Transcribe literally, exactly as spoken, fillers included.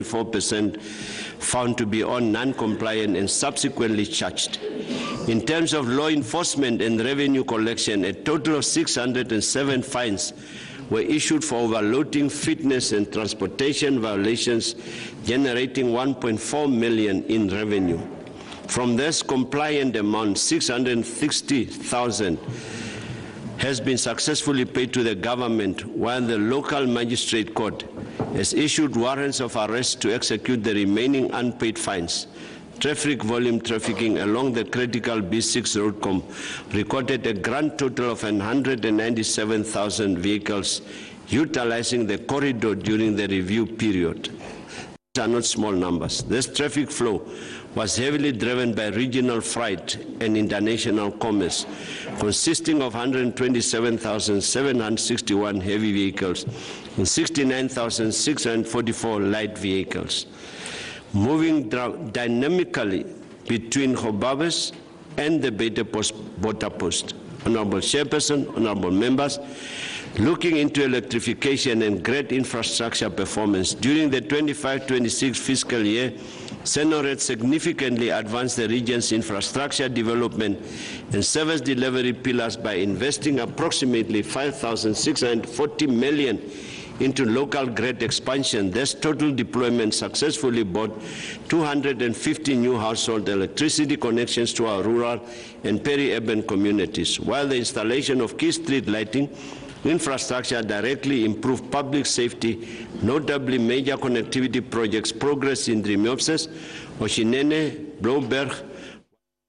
four percent found to be on non-compliant and subsequently charged. In terms of law enforcement and revenue collection, a total of six hundred seven fines were issued for overloading, fitness and transportation violations, generating one point four million in revenue. From this compliant amount, six hundred sixty thousand has been successfully paid to the government, while the local magistrate court has issued warrants of arrest to execute the remaining unpaid fines. Traffic volume trafficking along the critical B six road com recorded a grand total of one hundred ninety-seven thousand vehicles utilizing the corridor during the review period. These are not small numbers. This traffic flow was heavily driven by regional freight and international commerce, consisting of one hundred twenty-seven thousand seven hundred sixty-one heavy vehicles and sixty-nine thousand six hundred forty-four light vehicles. Moving dynamically between Gobabis and the Beitepost border post. Honorable Chairperson, honorable members, looking into electrification and great infrastructure performance, during the twenty-five twenty-six fiscal year, SENORED significantly advanced the region's infrastructure development and service delivery pillars by investing approximately five thousand six hundred forty million dollars into local grid expansion. This total deployment successfully brought two hundred fifty new household electricity connections to our rural and peri-urban communities, while the installation of key street lighting infrastructure directly improved public safety, notably major connectivity projects progress in Drimiopsis, Oshinene, Blouberg,